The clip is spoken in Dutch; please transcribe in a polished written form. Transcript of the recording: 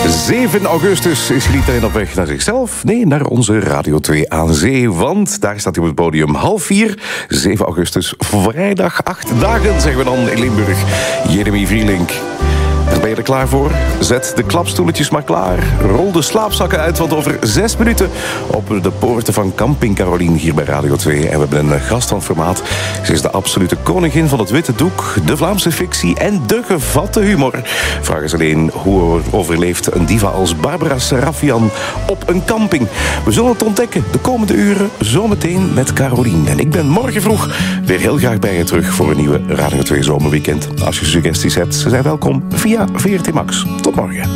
7 augustus is Gieterijn op weg naar zichzelf. Nee, naar onze Radio 2 aan Zee. Want daar staat hij op het podium 3:30. 7 augustus, vrijdag, 8 dagen, zeggen we dan in Limburg. Jeremy Vrielink. Ben je er klaar voor? Zet de klapstoeletjes maar klaar. Rol de slaapzakken uit, want over 6 minuten op de poorten van Camping Carolien hier bij Radio 2. En we hebben een gast van formaat. Ze is de absolute koningin van het witte doek, de Vlaamse fictie en de gevatte humor. Vraag eens alleen, hoe overleeft een diva als Barbara Serafian op een camping? We zullen het ontdekken de komende uren, zometeen met Carolien. En ik ben morgen vroeg weer heel graag bij je terug voor een nieuwe Radio 2 Zomerweekend. Als je suggesties hebt, ze zijn welkom via VRT Max. Tot morgen.